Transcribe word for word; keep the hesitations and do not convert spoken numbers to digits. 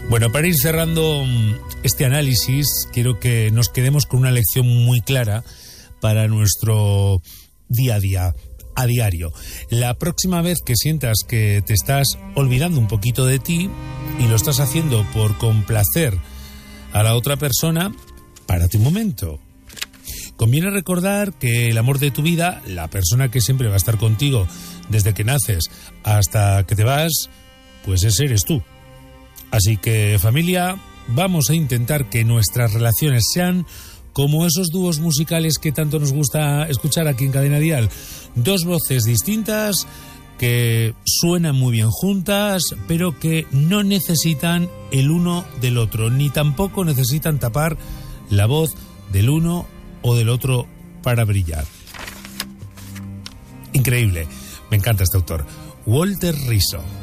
Bueno, para ir cerrando este análisis, quiero que nos quedemos con una lección muy clara para nuestro día a día, a diario. La próxima vez que sientas que te estás olvidando un poquito de ti y lo estás haciendo por complacer a la otra persona, párate un momento. Conviene recordar que el amor de tu vida, la persona que siempre va a estar contigo desde que naces hasta que te vas, pues ese eres tú. Así que, familia, vamos a intentar que nuestras relaciones sean como esos dúos musicales que tanto nos gusta escuchar aquí en Cadena Dial. Dos voces distintas que suenan muy bien juntas, pero que no necesitan el uno del otro, ni tampoco necesitan tapar la voz del uno o del otro para brillar. Increíble, me encanta este autor, Walter Rizzo.